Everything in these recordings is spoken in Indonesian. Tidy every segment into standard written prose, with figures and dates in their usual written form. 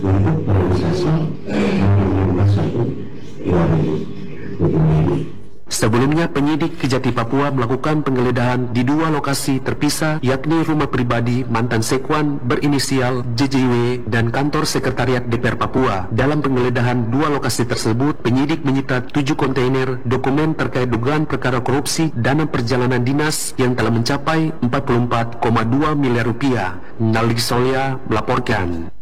untuk realisasi nomor 1 Sebelumnya, penyidik Kejati Papua melakukan penggeledahan di dua lokasi terpisah, yakni rumah pribadi mantan Sekwan berinisial JJW dan kantor sekretariat DPR Papua. Dalam penggeledahan dua lokasi tersebut, penyidik menyita 7 kontainer dokumen terkait dugaan perkara korupsi dana perjalanan dinas yang telah mencapai 44,2 miliar rupiah. Naldi Solya melaporkan.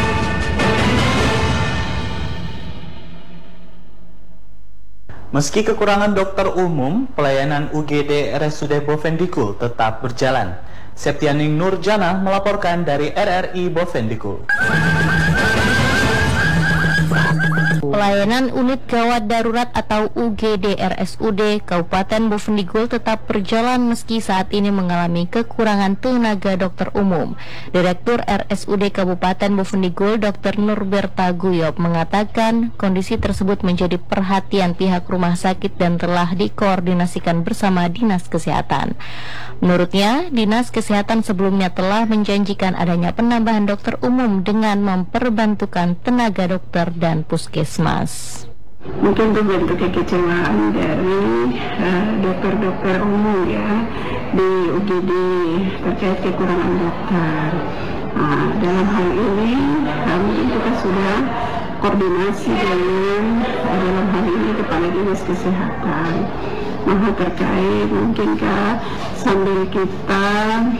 Meski kekurangan dokter umum, pelayanan UGD RSUD Bovendigul tetap berjalan. Septianing Nurjana melaporkan dari RRI Bovendigul. Pelayanan Unit Gawat Darurat atau UGD RSUD Kabupaten Bovendigul tetap berjalan meski saat ini mengalami kekurangan tenaga dokter umum. Direktur RSUD Kabupaten Bovendigul Dr. Nurberta Guyop mengatakan kondisi tersebut menjadi perhatian pihak rumah sakit dan telah dikoordinasikan bersama Dinas Kesehatan. Menurutnya, Dinas Kesehatan sebelumnya telah menjanjikan adanya penambahan dokter umum dengan memperbantukan tenaga dokter dan puskesmas. Mungkin itu bentuk kekecewaan dari dokter-dokter umum ya di UGD terkait kekurangan dokter. Dalam hal ini mungkin kita sudah koordinasi dengan dalam hal ini Kepala Dinas Kesehatan. Terkait mungkinkah sambil kita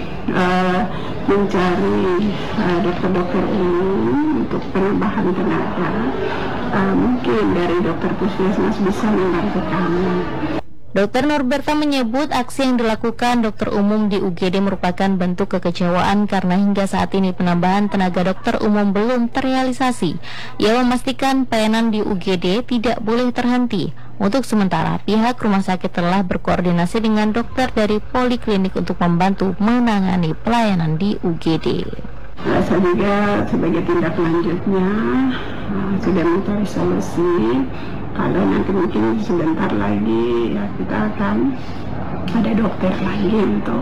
mencari dokter-dokter umum untuk penambahan tenaga, mungkin dari dokter puskesmas bisa membantu kami. Dr. Norberta menyebut aksi yang dilakukan dokter umum di UGD merupakan bentuk kekecewaan karena hingga saat ini penambahan tenaga dokter umum belum terrealisasi. Ia memastikan pelayanan di UGD tidak boleh terhenti. Untuk sementara, pihak rumah sakit telah berkoordinasi dengan dokter dari poliklinik untuk membantu menangani pelayanan di UGD. Saya juga sebagai tindak lanjutnya sudah mencari solusi. Kalau nanti mungkin sebentar lagi ya kita akan ada dokter lagi untuk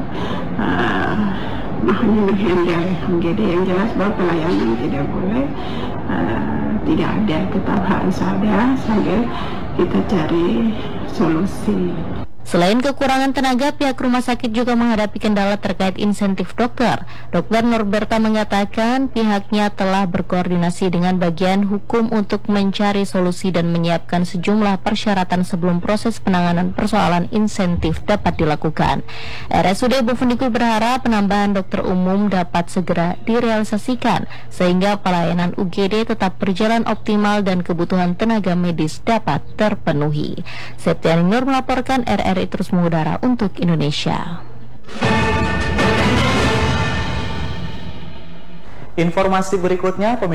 menghandle UGD. Yang jelas bahwa pelayanan tidak boleh tidak ada, tetap harus ada sambil kita cari solusi. Selain kekurangan tenaga, pihak rumah sakit juga menghadapi kendala terkait insentif dokter. Dr. Norberta mengatakan pihaknya telah berkoordinasi dengan bagian hukum untuk mencari solusi dan menyiapkan sejumlah persyaratan sebelum proses penanganan persoalan insentif dapat dilakukan. RSUD Bovendigul berharap penambahan dokter umum dapat segera direalisasikan sehingga pelayanan UGD tetap berjalan optimal dan kebutuhan tenaga medis dapat terpenuhi. Septianing Nur melaporkan RRI terus mengudara untuk Indonesia. Informasi berikutnya,